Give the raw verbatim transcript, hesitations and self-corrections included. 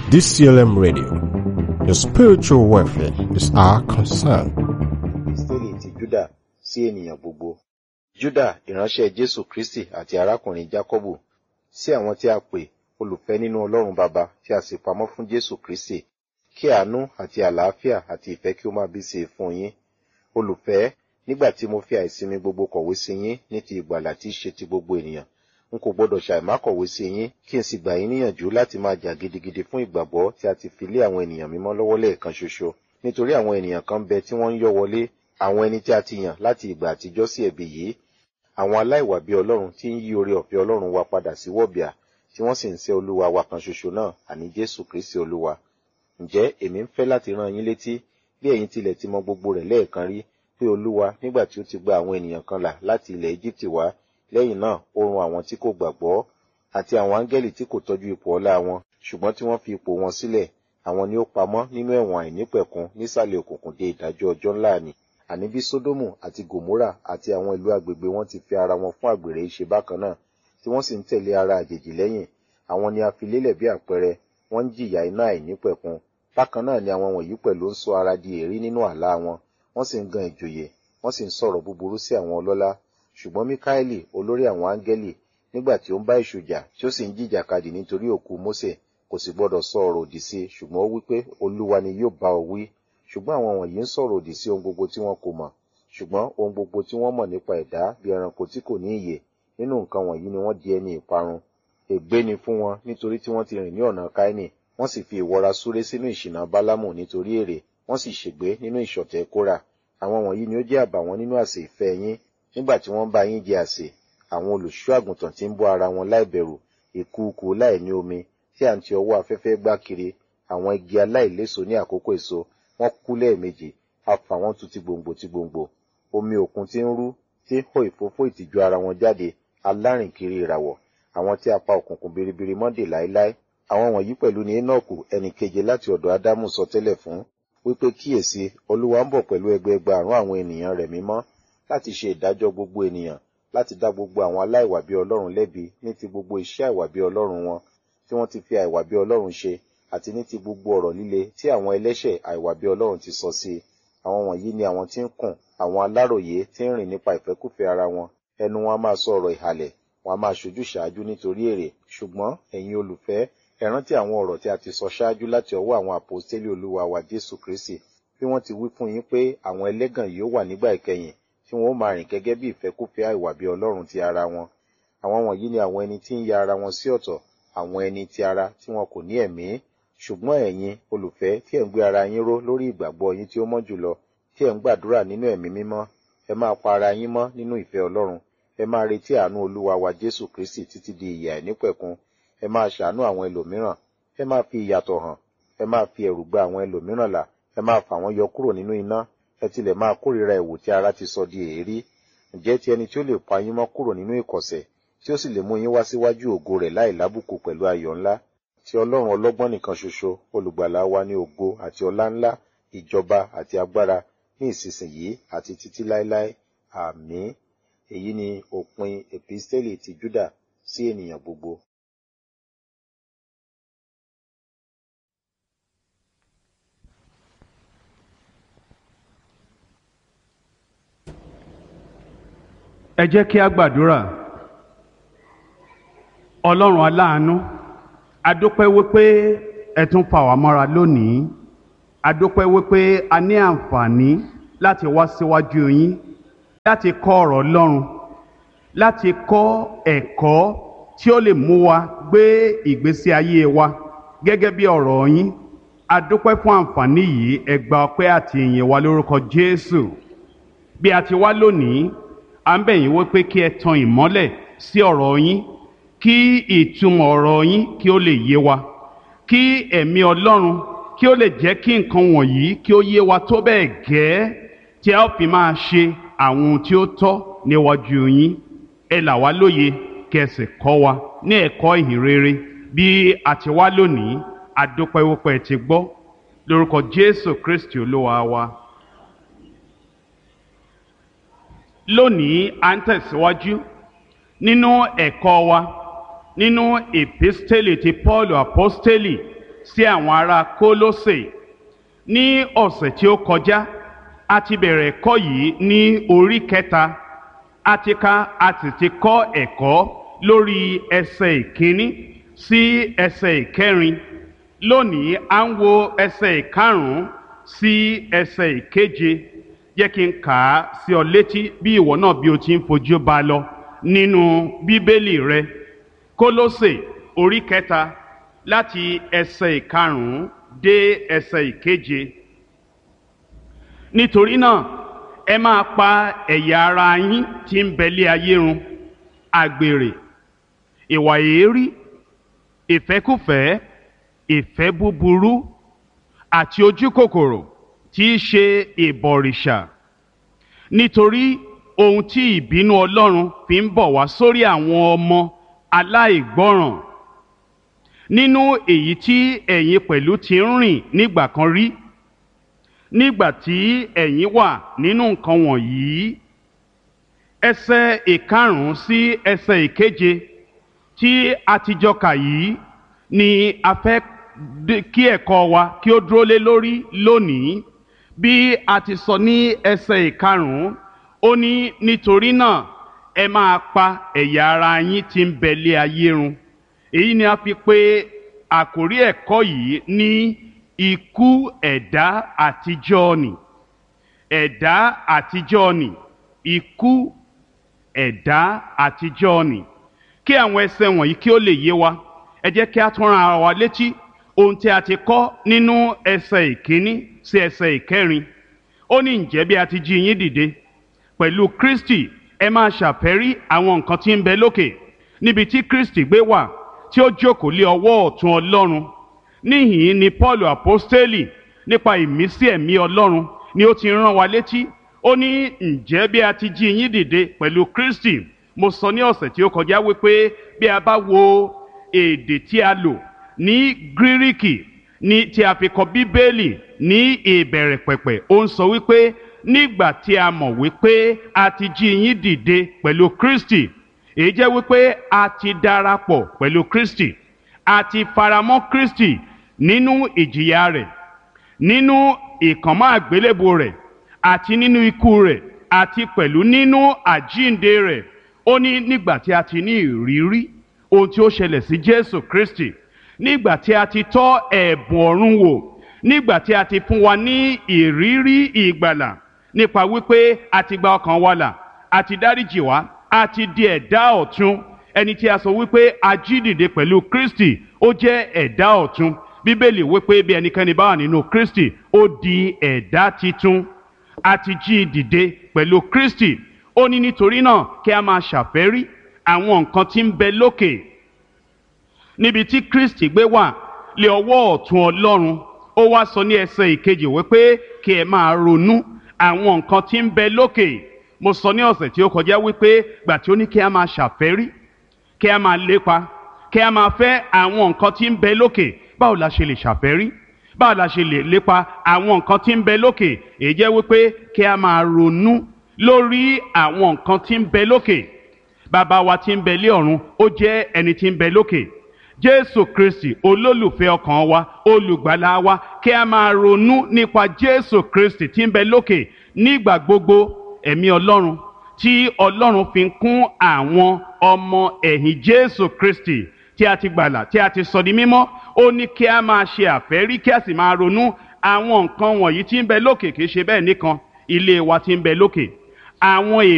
D C L M Radio. Your spiritual welfare is our concern. Ìsítélì ti Júdà sí ènìyàn gbogbo. Júdà ìránṣẹ́ Jésù Kristi àti arákùnrin Jákọ́bù sí àwọn tí a pè olùfẹ́ nínú Ọlọ́run Baba tí a sì pamọ́ fún Jésù Kristi. Kí àánú àti àlàáfíà àti ìfẹ́ kí ó máa bí sí fún yín. Olùfẹ́, nígbà tí mo fi àìsinmi gbogbo kọ̀wé sí yín ní ti ìgbàlà tí í ṣe ti gbogbo ènìyàn, n kò gbọdọ̀ ṣàìmá kọ̀wé sí yín kí n sì gbà yín níyànjú láti máa jà gidigidi fún ìgbàgbọ́ tí a ti fi lé àwọn ènìyàn mímọ́ lọ́wọ́ lẹ́ẹ̀kan ṣoṣo. Nítorí àwọn ènìyàn kan bẹ tí wọ́n ń yọ́ wọlé, àwọn ẹni tí a ti yàn láti ìgbà àtijọ́ sí ẹ̀bi yìí, àwọn aláìwà bí Ọlọ́run tí ń yí oore ọ̀fẹ́ Ọlọ́run wa padà sí wọ̀bìà, tí wọ́n sì ń sẹ́ Olúwa wa kan ṣoṣo náà, àní Jésù Kristi Olúwa. Ǹjẹ́ èmi ń fẹ́ láti rán yín létí, bí ẹ̀yin tilẹ̀ ti mọ gbogbo rẹ̀ lẹ́ẹ̀kan rí, pé Olúwa nígbà tí ó ti gba àwọn ènìyàn kan là láti ilẹ̀ Éjíptì wá, lẹ́yìn náà ó run àwọn tí kò gbàgbọ́, àti àwọn áńgẹ́lì tí kò tọ́jú ipò ọlá wọn, ṣùgbọ́n tí wọ́n fi ipò wọn sílẹ̀, àwọn ni ó pamọ́ nínú ẹ̀wọ̀n àìnípẹ̀kun nísàlẹ̀ òkùnkùn dé ìdájọ́ ọjọ́ ńlá ni. Àní bí Sódómù àti Gòmórà àti àwọn ìlú agbègbè wọn ti fi ara wọn fún àgbèrè ìṣe bákan náà, tí wọ́n sì ń tẹ̀lé ara àjèjì lẹ́yìn, àwọn ni a fi lélẹ̀ bí àpẹẹrẹ, wọ́n ń jìyà iná àìnípẹ̀kun. Bákan náà ni àwọn wọ̀nyí pẹ̀lú ń sọ ara di èérí nínú àlá wọn, wọ́n sì ń gan ìjòyè, wọ́n sì ń sọ̀rọ̀ búburú sí àwọn ọlọ́lá. Ṣùgbọ́n Míkáélì, olórí àwọn áńgẹ́lì, nígbà tí ó ń bá èṣù jà, tí ó sì ń jìjàkadì nítorí òkú Mósè, kò sì gbọdọ̀ sọ ọ̀rọ̀ òdì sí, ṣùgbọ́n ó wí pé Olúwa ni yóò bá ọ wí. Ṣùgbọ́n àwọn wọ̀nyí ń sọ̀rọ̀ òdì sí ohun gbogbo tí wọn kò mọ̀, ṣùgbọ́n ohun gbogbo tí wọ́n mọ̀ nípa ẹ̀dá bí ẹranko tí kò ní ìyè, nínú nǹkan wọ̀nyí ni wọ́n di ẹni ìparun. Ègbé ni fún wọn nítorí tí wọ́n ti rìn ní ọ̀nà Káínì, wọ́n sì fi ìwọra súré sínú ìṣìnà Bálámù nítorí èrè, wọ́n sì ṣègbé nínú ìṣọ̀tẹ̀ Kórà. Àwọn wọ̀nyí ni ó jẹ́ àbàwọ́n nínú àsè ìfẹ́ yín, nígbà tí wọ́n bá yín jẹ àsè, àwọn olùṣọ́ àgùntàn tí ń bọ́ ara wọn láìbẹ̀rù, ìkùukù láìní omi, tí à ń ti ọwọ́ afẹ́fẹ́ gbá kiri, àwọn igi aláìléso ní àkókò èso, wọ́n kú lẹ́ẹ̀mejì, a fà wọ́n tu ti gbòǹgbò ti gbòǹgbò. Omi òkun tí ń rú, tí ń hó ìfófó ìtìjú ara wọn jáde, alárìnkiri ìràwọ̀, àwọn tí a pa òkùnkùn biribiri mọ́dè láéláé. Àwọn wọ̀nyí pẹ̀lú ni Énọ́ọ̀kù ẹnì keje láti ọ̀dọ̀ Ádámù sọ tẹ́lẹ̀ fún, wípé kíyèsí, Olúwa ń bọ̀ pẹ̀lú ẹgbẹẹgbàrún àwọn ènìyàn rẹ̀ mímọ́, láti ṣe ìdájọ́ gbogbo ènìyàn, láti dá gbogbo àwọn aláìwà bí Ọlọ́run lẹ́bi ní ti gbogbo iṣẹ́ àìwà bí Ọlọ́run wọn, tí wọ́n ti fi àìwà bí Ọlọ́run ṣe, àti ní ti gbogbo ọ̀rọ̀ líle tí àwọn ẹlẹ́ṣẹ̀ àìwà bí Ọlọ́run ti sọ sí i. Àwọn wọ̀nyí ni àwọn tí ń kùn, àwọn aláròyé tí ń rìn nípa ìfẹ́kúfẹ̀ẹ́ ara wọn, ẹnu wọn a máa sọ ọ̀rọ̀ ìhàlẹ̀, wọn a máa ṣojú ṣáájú nítorí èrè. Ṣùgbọ́n ẹ̀yin olùfẹ́, ẹ rántí àwọn ọ̀rọ̀ tí a ti sọ ṣáájú láti ọwọ́ àwọn àpọ́stélì Olúwa wa Jésù Kristi, bí wọ́n ti wí fún yín pé àwọn ẹlẹ́gàn yóò wà nígbà ìkẹyìn, tí wọ́n ó máa rìn gẹ́gẹ́ bí ìfẹ́kúfẹ̀ẹ́ àìwà bí Ọlọ́run ti ara wọn. Àwọn wọ̀nyí ni àwọn ẹni tí ń ya ara wọn sí ọ̀tọ̀, àwọn ẹni ti ara tí wọn kò ní ẹ̀mí. Ṣùgbọ́n ẹ̀yin olùfẹ́ tí ẹ̀ ń gbé ara yín ró lórí ìgbàgbọ́ yín tí ó mọ́ jùlọ, tí ẹ̀ ń gbàdúrà nínú ẹ̀mí mímọ́, ẹ máa pa ara yín mọ́ nínú ìfẹ́ Ọlọ́run. Ẹ máa retí àánú Olúwa wa Jésù Kristi títí di ìyè àìnípẹ̀kun. Ẹ máa ṣàánú àwọn ẹlòmíràn, ẹ máa fi ìyàtọ̀ hàn, ẹ máa fi ẹ̀rù gba àwọn ẹlòmíràn là, ẹ máa fà wọ́n yọ kúrò nínú iná, ẹ tilẹ̀ máa kórìíra ẹ̀wù tí ara ti sọ di èérí. Ǹjẹ́ ti ẹni tí ó lè pa yín mọ́ kúrò nínú ìkọ̀sẹ̀, tí ó sì lè mú yín wá síwájú ògo rẹ̀ láì lábùkù pẹ̀lú ayọ̀ ńlá, tí Ọlọ́run ọlọ́gbọ́n nìkan ṣoṣo, olùgbàlà wa ní ògo àti ọlá ńlá, ìjọba àti agbára, ní ìsinsìnyí àti títí láéláé. Àmín. Èyí ni òpin Epísítélì ti Júdà sí ènìyàn gbogbo. Ẹ jẹ́ kí a gbàdúrà. Ọlọ́run aláàánú, a dúpẹ́ wípé ẹ tún fà wá mọ́ra lónìí. A dúpẹ́ wípé a ní àǹfààní láti wá síwájú yín, láti kọ́ ọ̀rọ̀ Ọlọ́run, láti kọ́ ẹ̀kọ́ tí ó lè mú wa gbé ìgbésí ayé wa gẹ́gẹ́ bí ọ̀rọ̀ yín. A dúpẹ́ fún àǹfààní yìí, ẹ gba ọpẹ́ àti ìyìn wa lórúkọ Jésù. Bí a ti wá lónìí, à ń bẹ̀ yín wípé kí ẹ tan ìmọ́lẹ̀ sí ọ̀rọ̀ yín, kí ìtumọ̀ ọ̀rọ̀ yín kí ó lè yé wa, kí ẹ̀mí Ọlọ́run kí ó lè jẹ́ kí nǹkan wọ̀nyí kí ó yé wa tó bẹ́ẹ̀ gẹ́ tí a ó fi máa ṣe àwọn ohun tí ó tọ́ níwájú yín. Ẹ là wá lóye kí ẹ sì kọ́ wa ní ẹ̀kọ́ ìhìn rere. Bí a ti wá lónìí, a dúpẹ́ wípé ẹ ti gbọ́, lórúkọ Jésù Kristi Olúwa wa. Lónìí à ń tẹ̀síwájú nínú ẹ̀kọ́ wa nínú Epísítélì ti Paul Aposteli sí àwọn ará Kólósè. Ní ọ̀sẹ̀ tí ó kọjá a ti bẹ̀rẹ̀ ẹ̀kọ́ yìí ní orí kẹta. A ti ka a sì ti kọ́ ẹ̀kọ́ lórí ẹsẹ̀ ìkíní sí ẹsẹ̀ ìkẹrin. Lónìí à ń wo ẹsẹ̀ ìkarùn-ún sí ẹsẹ̀ ìkeje. Jẹ́ kí n kà á sí ọ létí bí ìwọ náà bí o ti ń fojú bá lọ nínú Bíbélì rẹ. Kólósè orí kẹta láti ẹsẹ̀ ìkarùn-ún dé ẹsẹ̀ ìkeje. Nítorí náà ẹ máa pa ẹ̀yà ara yín tí ń bẹ lé ayé run: àgbèrè, ìwà èérí, ìfẹ́kúfẹ̀ẹ́, ìfẹ́ búburú àti ojúkòkòrò tí í ṣe ìbọ̀rìṣà. Nítorí ohun tí ìbínú Ọlọ́run fi ń bọ̀ wá sórí àwọn ọmọ aláìgbọ́ràn, nínú èyí tí ẹ̀yin pẹ̀lú ti ń rìn nígbà kan rí, nígbà tí ẹ̀yin wà nínú nǹkan wọ̀nyí. Ẹsẹ̀ ìkarùn-ún sí ẹsẹ̀ ìkeje tí a ti jọ kà yìí ni a fẹ́ kí ẹ̀kọ́ wa kí ó dúró lé lórí lónìí. Bí a ti sọ ní ẹsẹ̀ ìkarùn-ún, ó ní nítorí náà ẹ máa pa ẹ̀yà ara yín tí ń bẹ lé ayé run. Èyí ni a fi pè àkórí ẹ̀kọ́ yìí ní ikú ẹ̀dá àtijọ́ nì. Ẹ̀dá àtijọ́ nì. Ikú ẹ̀dá àtijọ́ nì. Kí àwọn ẹsẹ̀ wọ̀nyí kí ó lè yé wa, ẹ jẹ́ kí a tún rán ara wa létí ohun tí a ti kọ́ nínú ẹsẹ̀ ìkíní sí ẹsẹ̀ ìkẹrin. Ó ní ǹjẹ́ bí a ti jí yín dìde pẹ̀lú Kristi, ẹ máa ṣàfẹ́rí àwọn nǹkan tí ń bẹ lókè, níbi tí Kristi gbé wà, tí ó jókòó lé ọwọ́ ọ̀tún Ọlọ́run. Níhìn-ín ni Paul àpọ́stélì nípa ìmísí ẹ̀mí Ọlọ́run ni ó ti rán wa létí. Ó ní ǹjẹ́ bí a ti jí yín dìde pẹ̀lú Kristi. Mo sọ ní ọ̀sẹ̀ tí ó kọjá wípé bí a bá wo èdè tí a lò ní Gíríkì ní tí a fi kọ Bíbélì ní ìbẹ̀rẹ̀ pẹ̀pẹ̀, ó ń sọ wípé nígbà tí a mọ̀ wípé a ti jí yín dìde pẹ̀lú Kristi, èyí jẹ́ wípé a ti darapọ̀ pẹ̀lú Kristi, a ti faramọ́ Kristi nínú ìjìyà rẹ̀, nínú ìkànmọ́ àgbélébùú rẹ̀, àti nínú ikú rẹ̀, àti pẹ̀lú nínú àjíǹde rẹ̀. Ó ní nígbà tí a ti ní ìrírí ohun tí ó ṣẹlẹ̀ sí Jésù Kristi, nígbà tí a ti tọ́ ẹ̀bùn ọ̀run wò, nígbà tí a ti fún wa ní ìrírí ìgbàlà nípa wípé a ti gba ọkàn wa là, a ti dáríjì wá, a ti di ẹ̀dá ọ̀tun. Ẹni tí a sọ wípé a jí dìde pẹ̀lú Kristi, ó jẹ́ ẹ̀dá ọ̀tun. Bíbélì wípé bí ẹnikẹ́ni bá wà nínú Kristi, ó di ẹ̀dá titun. A ti jí dìde pẹ̀lú Kristi. Ó ní nítorí náà kí a máa ṣàfẹ́rí àwọn nǹkan tí ń bẹ lókè, níbi tí Kristi gbé wà lé ọwọ́ ọ̀tún Ọlọ́run. Ó wá sọ ní ẹsẹ̀ ìkejì wípé kí ẹ máa ronú àwọn nǹkan tí ń bẹ lókè. Mo sọ ní ọ̀sẹ̀ tí ó kọjá wípé gbà tí ó ní kí a máa ṣàfẹ́rí, kí a máa lépa, kí a máa fẹ́ àwọn nǹkan tí ń bẹ lókè. Báwo la ṣe lè ṣàfẹ́rí? Báwo la ṣe lè lépa àwọn nǹkan tí ń bẹ lókè? Èyí jẹ́ wípé kí a máa ronú lórí àwọn nǹkan tí ń bẹ lókè. Bàbá wa tí ń bẹ lé ọ̀run, ó jẹ́ ẹni tí ń bẹ lókè. Jésù Kristi olólùfẹ́ ọkàn wa, olùgbàlà wa, kí a máa ronú nípa Jésù Kristi tí ń bẹ lókè nígbà gbogbo. Ẹ̀mí Ọlọ́run tí Ọlọ́run fi ń kún àwọn ọmọ ẹ̀yìn Jésù Kristi tí a ti gbàlà, tí a ti sọ di mímọ́, ó ní kí a máa ṣe àfẹ́rí, kí a sì máa ronú àwọn nǹkan wọ̀nyí tí ń bẹ lókè. Kì í ṣe bẹ́ẹ̀ nìkan, ilé wa tí ń bẹ lókè, àwọn